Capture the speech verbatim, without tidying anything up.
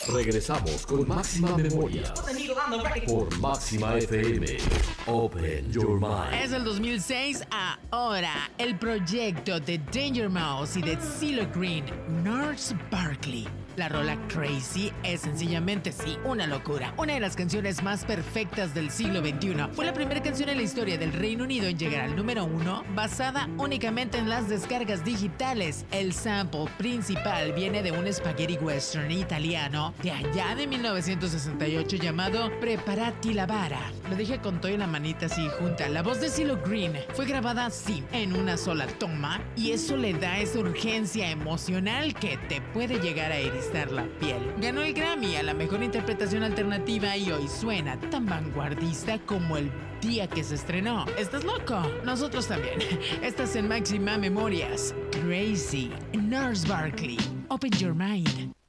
Regresamos con Máxima Memoria por Máxima F M. Open Your Mind. Es el dos mil seis, ahora el proyecto de Danger Mouse y de CeeLo Green, Gnarls Barkley. La rola Crazy es sencillamente, sí, una locura. Una de las canciones más perfectas del siglo veintiuno. Fue la primera canción en la historia del Reino Unido en llegar al número uno, basada únicamente en las descargas digitales. El sample principal viene de un spaghetti western italiano de allá de mil novecientos sesenta y ocho llamado Preparati la vara. Lo dije con todo y la manita así junta. La voz de CeeLo Green fue grabada así, en una sola toma, y eso le da esa urgencia emocional que te puede llegar a erizar la piel. Ganó el Grammy a la mejor interpretación alternativa y hoy suena tan vanguardista como el día que se estrenó. ¿Estás loco? Nosotros también. Estás en Máxima Memorias. Crazy, Gnarls Barkley. Open Your Mind.